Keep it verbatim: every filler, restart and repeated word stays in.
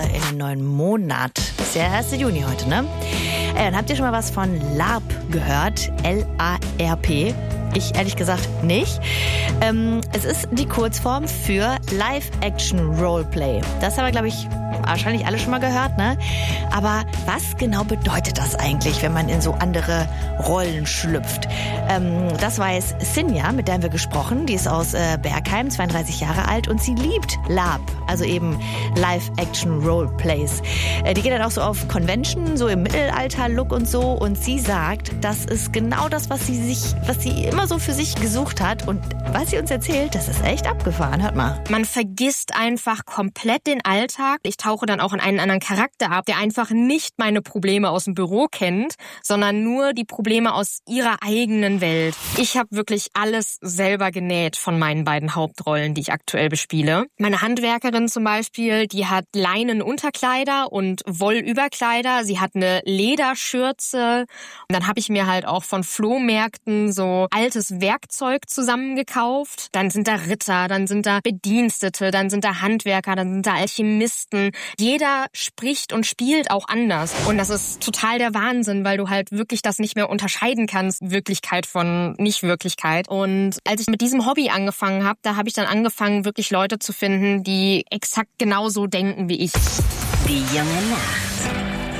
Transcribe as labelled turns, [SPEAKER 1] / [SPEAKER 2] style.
[SPEAKER 1] In den neuen Monat. Das ist der erste Juni heute, ne? Äh, dann habt ihr schon mal was von LARP gehört? L A R P. Ich ehrlich gesagt nicht. Ähm, es ist die Kurzform für Live-Action-Roleplay. Das haben wir, glaube ich, wahrscheinlich alle schon mal gehört, ne? Aber was genau bedeutet das eigentlich, wenn man in so andere Rollen schlüpft? Ähm, das weiß Sinja, mit der haben wir gesprochen. Die ist aus äh, Bergheim, zweiunddreißig Jahre alt und sie liebt LARP, also eben Live-Action-Roleplays. Äh, die geht dann auch so auf Convention, so im Mittelalter-Look und so. Und sie sagt, das ist genau das, was sie sich, was sie immer so für sich gesucht hat. Und was sie uns erzählt, das ist echt abgefahren. Hört mal.
[SPEAKER 2] Man vergisst einfach komplett den Alltag. Ich tauche dann auch in einen anderen Charakter ab, der einfach nicht meine Probleme aus dem Büro kennt, sondern nur die Probleme aus ihrer eigenen Welt. Ich habe wirklich alles selber genäht von meinen beiden Hauptrollen, die ich aktuell bespiele. Meine Handwerkerin zum Beispiel, die hat Leinenunterkleider und Wollüberkleider. Sie hat eine Lederschürze. Und dann habe ich mir halt auch von Flohmärkten so altes Werkzeug zusammengekauft. Dann sind da Ritter, dann sind da Bedienstete, dann sind da Handwerker, dann sind da Alchemisten. Jeder spricht und spielt auch anders. Und das ist total der Wahnsinn, weil du halt wirklich das nicht mehr unterscheiden kannst, Wirklichkeit von Nicht-Wirklichkeit. Und als ich mit diesem Hobby angefangen habe, da habe ich dann angefangen, wirklich Leute zu finden, die exakt genauso denken wie ich.
[SPEAKER 3] Die junge Nacht.